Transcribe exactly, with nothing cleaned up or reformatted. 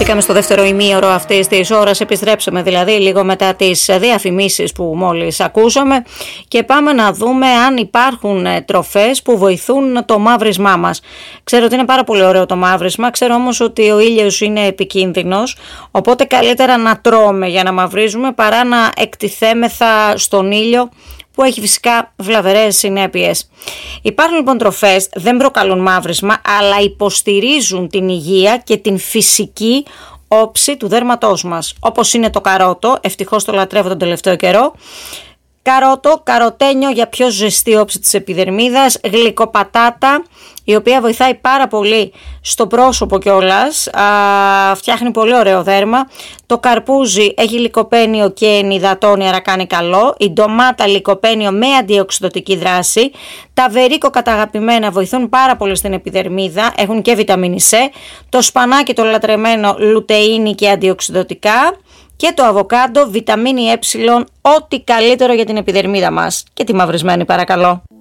Μπήκαμε στο δεύτερο ημίωρο αυτής της ώρας, επιστρέψαμε δηλαδή λίγο μετά τις διαφημίσεις που μόλις ακούσαμε και πάμε να δούμε αν υπάρχουν τροφές που βοηθούν το μαύρισμά μας. Ξέρω ότι είναι πάρα πολύ ωραίο το μαύρισμα, ξέρω όμως ότι ο ήλιος είναι επικίνδυνος, οπότε καλύτερα να τρώμε για να μαυρίζουμε παρά να εκτιθέμεθα στον ήλιο, που έχει φυσικά βλαβερές συνέπειες. Υπάρχουν λοιπόν τροφές, δεν προκαλούν μαύρισμα, αλλά υποστηρίζουν την υγεία και την φυσική όψη του δέρματός μας, όπως είναι το καρότο, ευτυχώς το λατρεύω τον τελευταίο καιρό. Καρότο, καροτένιο για πιο ζεστή όψη της επιδερμίδας, γλυκοπατάτα, η οποία βοηθάει πάρα πολύ στο πρόσωπο κιόλας, α, φτιάχνει πολύ ωραίο δέρμα. Το καρπούζι έχει λικοπένιο και ενυδατώνει, άρα κάνει καλό. Η ντομάτα λικοπένιο με αντιοξυδωτική δράση. Τα βερίκο καταγαπημένα βοηθούν πάρα πολύ στην επιδερμίδα, έχουν και βιταμίνη C. Το σπανάκι το λατρεμένο, λουτεΐνη και αντιοξυδωτικά. Και το αβοκάντο, βιταμίνη Ε, ό,τι καλύτερο για την επιδερμίδα μας και τη μαυρισμένη παρακαλώ.